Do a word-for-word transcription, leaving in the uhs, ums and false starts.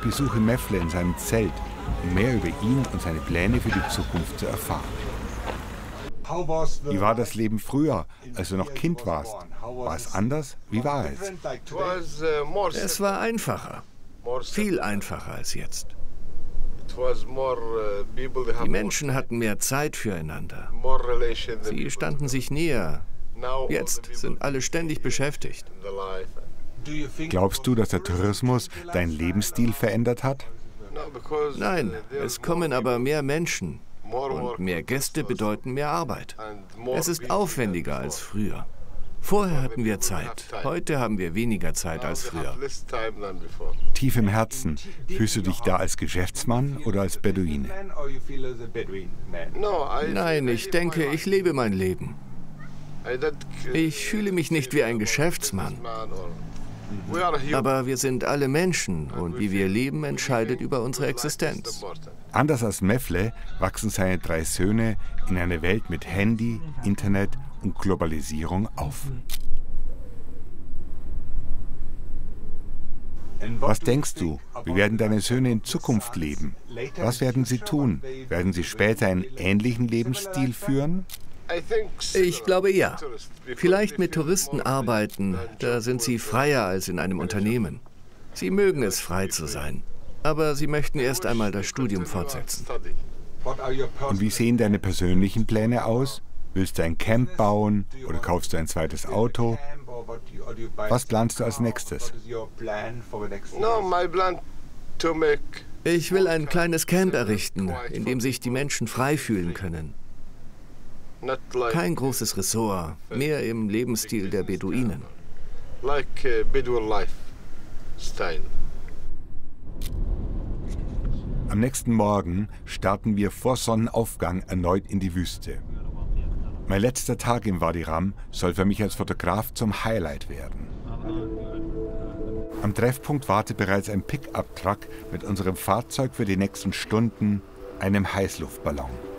besuche Mefle in seinem Zelt, um mehr über ihn und seine Pläne für die Zukunft zu erfahren. Wie war das Leben früher, als du noch Kind warst? War es anders? Wie war es? Es war einfacher. Viel einfacher als jetzt. Die Menschen hatten mehr Zeit füreinander. Sie standen sich näher. Jetzt sind alle ständig beschäftigt. Glaubst du, dass der Tourismus deinen Lebensstil verändert hat? Nein, es kommen aber mehr Menschen. Und mehr Gäste bedeuten mehr Arbeit. Es ist aufwendiger als früher. Vorher hatten wir Zeit. Heute haben wir weniger Zeit als früher. Tief im Herzen, fühlst du dich da als Geschäftsmann oder als Beduine? Nein, ich denke, ich lebe mein Leben. Ich fühle mich nicht wie ein Geschäftsmann. Aber wir sind alle Menschen und wie wir leben, entscheidet über unsere Existenz. Anders als Mefle wachsen seine drei Söhne in einer Welt mit Handy, Internet und Globalisierung auf. Was denkst du, wie werden deine Söhne in Zukunft leben? Was werden sie tun? Werden sie später einen ähnlichen Lebensstil führen? Ich glaube ja. Vielleicht mit Touristen arbeiten, da sind sie freier als in einem Unternehmen. Sie mögen es, frei zu sein. Aber sie möchten erst einmal das Studium fortsetzen. Und wie sehen deine persönlichen Pläne aus? Willst du ein Camp bauen oder kaufst du ein zweites Auto? Was planst du als nächstes? Ich will ein kleines Camp errichten, in dem sich die Menschen frei fühlen können. Kein großes Ressort, mehr im Lebensstil der Beduinen. Am nächsten Morgen starten wir vor Sonnenaufgang erneut in die Wüste. Mein letzter Tag im Wadi Ram soll für mich als Fotograf zum Highlight werden. Am Treffpunkt wartet bereits ein Pickup-Truck mit unserem Fahrzeug für die nächsten Stunden, einem Heißluftballon.